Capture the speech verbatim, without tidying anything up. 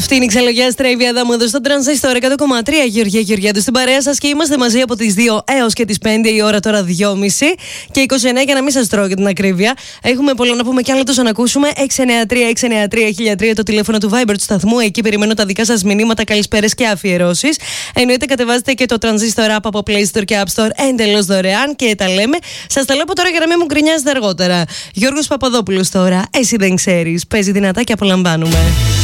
Αυτή είναι η ξελογιάστρα Εύη Αδάμου εδώ στο Τρανζίστορ εκατό κόμμα τρία. Γεωργία Γεωργιάδου στην παρέα σας και είμαστε μαζί από τις δύο έως και τις πέντε η ώρα, τώρα δυόμιση και είκοσι εννέα για να μην σας τρώω για την ακρίβεια. Έχουμε πολλά να πούμε και άλλα τόσο να ακούσουμε. έξι εννιά τρία έξι εννιά τρία χίλια τρία το τηλέφωνο του Viber του σταθμού. Εκεί περιμένω τα δικά σας μηνύματα, καλησπέρες και αφιερώσεις. Εννοείται κατεβάζετε και το Transistor App από Play Store και App Store εντελώς δωρεάν και τα λέμε. Σας τα λέω από τώρα για να μην μου γκρινιάζετε αργότερα. Γιώργος Παπαδόπουλος τώρα. Εσύ δεν ξέρεις. Παίζει δυνατά και απολαμβάνουμε.